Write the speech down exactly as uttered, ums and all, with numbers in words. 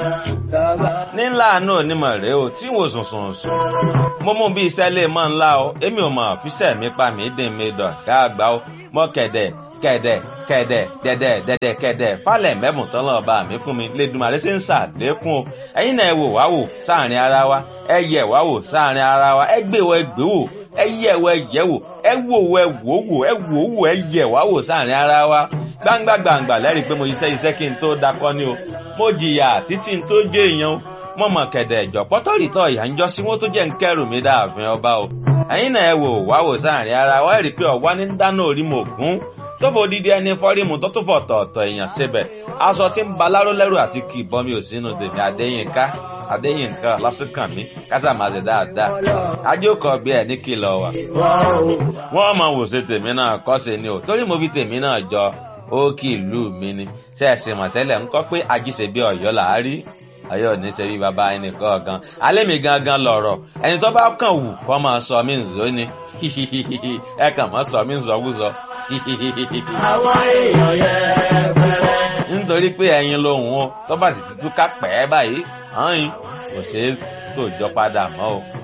ní ńlá náà onímọ̀ rèé o tí wò sùn sùn sùn mo mú bí iṣẹ́ lè mọ́ ńlá o èmi ò mọ̀ fíṣẹ́ mi pa mí dín mi dọ̀ ká àgbà o mọ́ kẹ̀dẹ̀ kẹ̀dẹ̀ kẹ̀dẹ̀ dẹ̀dẹ̀ dẹ̀dẹ̀ kẹ̀dẹ̀ falẹ̀ mẹ́bùn tán lọ́ọ́ bá mi fún mi lẹ́dùnmarè ṣe ń ṣàlékún o ẹ̀yin náà ẹ wò wá wò sáàrin ara wa ẹ yẹ̀ wá wò sáàrin ara wa ẹ gbé wọ ẹ gbé wò ẹ yẹ̀ wọ ẹ yẹ̀ wò ẹ wò wọ ẹ wò wò ẹ wò wò ẹ yẹ̀ wá wò sáàrin ara wa gbangba gbangba lẹ́rìí pé mo iṣẹ́ iṣẹ́ kí n tó dakọ́ ni o mo jìyà títí n tó jẹ́ èèyàn o mo mọ̀ kẹ̀dẹ̀ ìjọ pọ́tọ́rìtọ́ ìyá ń jọ sí wọ́n tó jẹ́ ń kẹ́rù mi dáàfin ọba o ẹ̀yin náà ẹ wò wá wò sáàrin ara wa ẹ rí i pé ọ̀wá ní dáná orí mo gún tó fò dídí ẹni fọ́rímù tó tó fọ̀ tọ̀ọ̀tọ̀ èèyàn síbẹ̀ aṣọ tí ń ba láró lẹ́rù àti kì í bọ́ mi ò sínú tèmi Adéyínká Adéyínká lásìkàn mi kásà máa ṣe dáadáa ajókòó bí ẹ ní kìlọ̀ wà. wọ́n mọ̀ wò ṣe tèmi náà kọ́ṣe ni o torí mo fi tèmi náà jọ ó kì í lù mí ni ṣe é ṣe mọ̀tẹ́lẹ̀ ń kọ́ pé ajíṣe bí Ọ̀yọ́ là á rí Ọ̀yọ́ ní ṣe bí bàbá ẹnì kọ̀ọ̀kan alẹ́ mi gangan lọ̀rọ̀ ẹni tó bá kàn wù kó máa sọ mí nzó ni ẹ kàn máa sọ mí nzọ́wúzọ. àwọn èèyàn yẹn bẹ̀rẹ̀. nítorí pé ẹyin lohùn o tó bá sì ti túká pẹ́ báyìí kò ṣeé tòjọ́ padà mọ́ o.